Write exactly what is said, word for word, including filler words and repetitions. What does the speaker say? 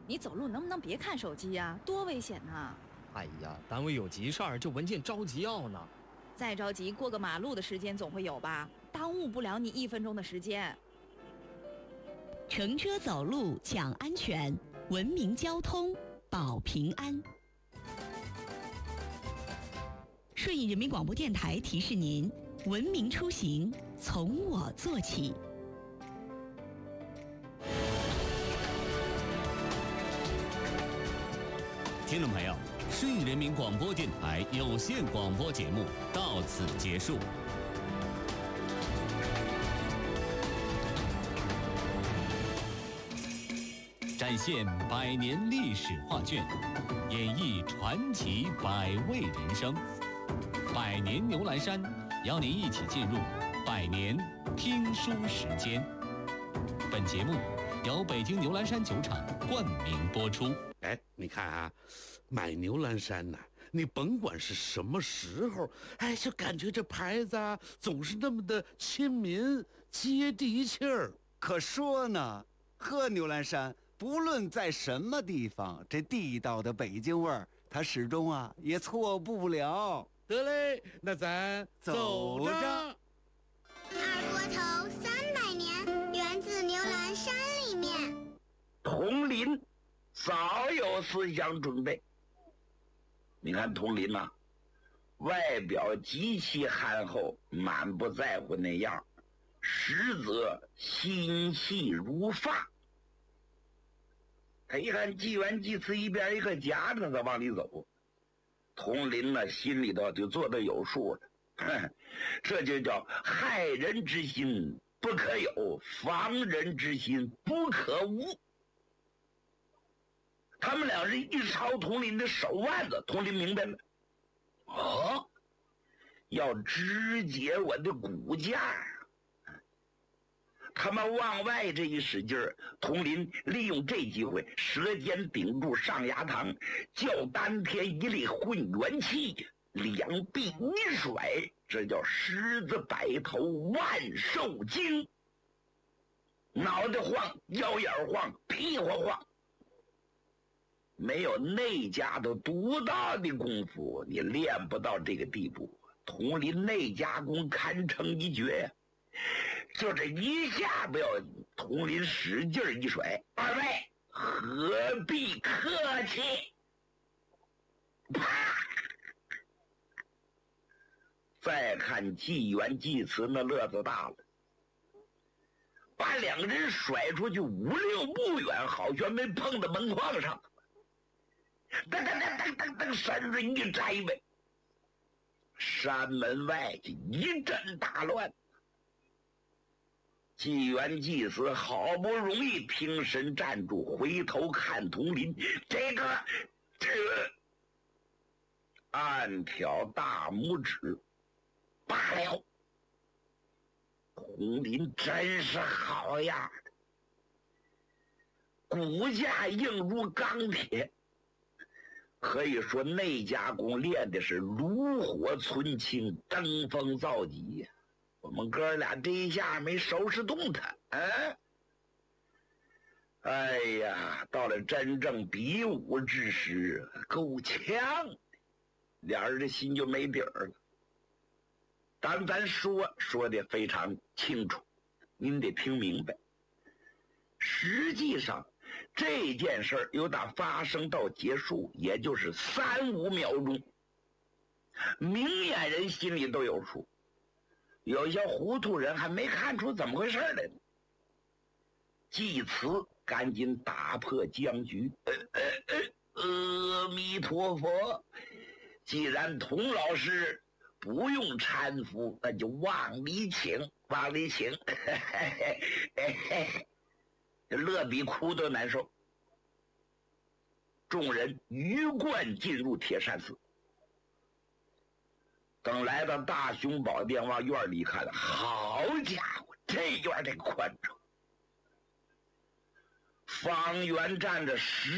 你走路能不能别看手机呀？多危险呐！ 哎呀，单位有急事儿，这文件着急要呢。 再着急，过个马路的时间总会有吧？耽误不了你一分钟的时间。 乘车走路讲安全，文明交通保平安。顺义人民广播电台提示您：文明出行从我做起。 听众朋友，顺义人民广播电台有线广播节目到此结束。展现百年历史画卷，演绎传奇百味人生。百年牛栏山邀您一起进入百年听书时间。本节目由北京牛栏山酒厂冠名播出。 哎，你看啊，买牛栏山呐、啊，你甭管是什么时候，哎，就感觉这牌子啊，总是那么的亲民、接地气儿。 可说呢，喝牛栏山，不论在什么地方，这地道的北京味儿，它始终啊也错不了。 得嘞，那咱走着。 二锅头三百年，源自牛栏山里面。 铜陵早有思想准备。你看铜陵呐、啊，外表极其憨厚，满不在乎那样，实则心细如发。他一看纪元济慈一边一个夹着他往里走，铜陵呢心里头就做得有数了，哼，这就叫害人之心不可有，防人之心不可无。他们俩是一朝铜陵的手腕子，铜陵明白了，哦，要肢解我的骨架。他们往外这一使劲儿，铜陵利用这机会，舌尖顶住上牙膛，叫丹田一力混元气，两臂一甩，这叫狮子摆头万寿经。脑袋晃，腰眼晃，屁股晃。没有那家的独到的功夫，你练不到这个地步。铜陵内家功堪称一绝呀！就这一下不要紧，铜陵使劲一甩，二位何必客气？啪！再看纪元济慈那乐子大了，把两个人甩出去五六步远，好像没碰到门框上。噔噔噔噔噔噔，山人一摘呗，山门外就一阵大乱。纪元济慈好不容易挺身站住，回头看铜陵，这个这个暗挑大拇指，罢了。铜陵真是好样的，骨架硬如钢铁。可以说内家功练的是炉火纯青，登峰造极呀。我们哥俩这一下没收拾动他，啊！哎呀，到了真正比武之时，够呛，俩人的心就没底儿了。但咱说说的非常清楚，您得听明白。实际上这件事儿由打发生到结束，也就是三五秒钟，明眼人心里都有数，有些糊涂人还没看出怎么回事来呢。济慈赶紧打破僵局，呃呃呃，阿弥陀佛，既然童老师不用搀扶，那就往里请，往里请。乐比哭都难受。众人鱼贯进入铁扇寺，等来到大雄宝殿，往院里看，好家伙，这院这宽敞，方圆站着十